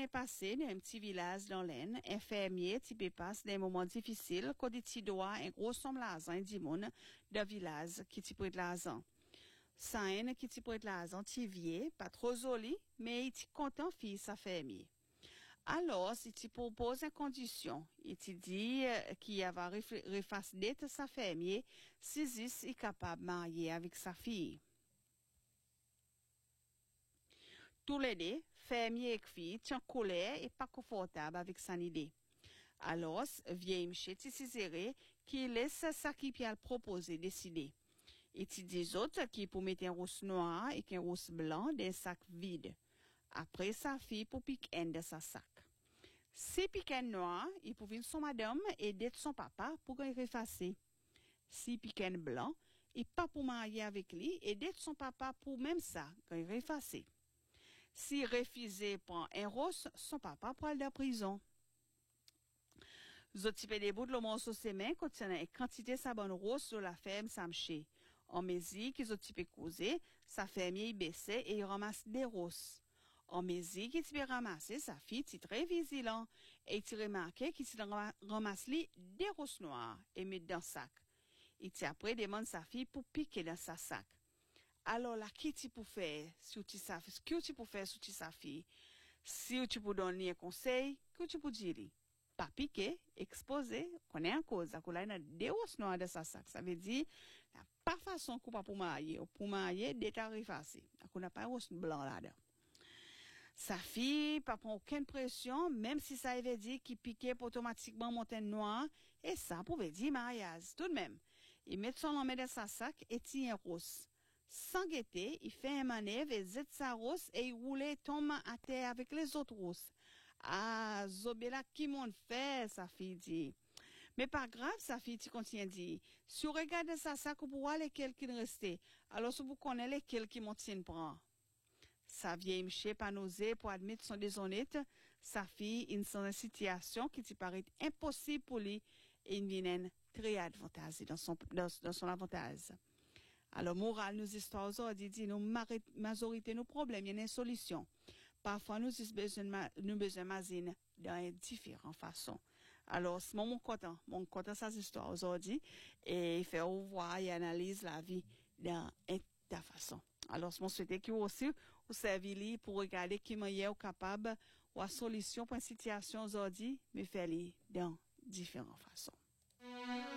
l'année passée, dans un petit village dans l'Aisne, un fermier qui passe des moments difficiles, quand il doit un gros somme d'argent du monde d'un village qui t'y prête l'argent. Ça un qui t'y prête l'argent, t'y vieux, pas trop joli, mais il t'y content fils sa fermier. Alors, si tu proposes une condition, il te dit qu'il va refaire dette sa fermier, si il est capable de marier avec sa fille. Tous les deux, fermier et fille, sont colère et pas confortable avec son idée. Alors, vieille monsieur Tissiséré qui laisse ça qui peut proposer décider. Et tu dis autres qui pour mettre un rousse noir et un rousse blanc dans un sac vide. Après, sa fille pour piquer de sa sac. Si piquer noir, il peut venir son madame et d'être son papa pour qu'il refasse. Si piquer blanc, il pas pour marier avec lui et d'être son papa pour même ça, qu'il refasse. Si refusé prend un rose, son papa pour aller en prison. Zotipe des bouts de l'homme sur ses mains contiennent une quantité de bonne rose sur la ferme samché. En mesure qu'ils zotipe causé, sa ferme y baissait et il ramasse des roses. En mesure qu'il peut ramasser, sa fille est très vigilante et il remarque qu'il ramasse des roses noires et met dans le sac. Il après demande sa fille pour piquer dans sa sac. Alors là, qui tu peux faire sur sa fille? Ce que tu peux faire sur sa fille? Si tu peux donner un conseil, que tu peux dire? Pas piquer, exposer, qu'on est en cause. Qu'on a des roses noires dans sa sac. Ça veut dire, il n'y a pas façon qu'on pas pour marier. Pour marier, des tarifs assez. Qu'on n'a pas un rose blanc là-dedans. Sa fille, pas prendre aucune pression, même si ça veut dire qu'il piquait pour automatiquement monter noir, et ça pouvait dire mariage. Tout de même, il met son homme dans sa sac et tire un rose. Sans guetter, il fait un manœuvre et zette sa rose et il roule et tombe à terre avec les autres roses. Ah, Zobela, qui m'ont fait, sa fille dit. Mais pas grave, sa fille, tu continues à dire. Si vous regardez sa sac, vous pouvez lesquels qui restent. Alors, si vous connaissez lesquels qui m'ont prend. Sa vieille monsieur pas osé pour admettre son déshonnête, sa fille in son situation qui te paraît impossible pour lui et une vilaine très avantagée dans son avantage. Alors, morale, nos histoires aujourd'hui dit, nous, majorité, nos problèmes, il y a une solution. Parfois, nous avons besoin de dans différentes façons. Alors, c'est mon content ces histoires aujourd'hui et il fait voir et analyse la vie dans ta façon. Alors, je souhaite que vous aussi, vous servez pour regarder qui est capable ou la solution pour une situation aujourd'hui, mais faire dans différentes façons.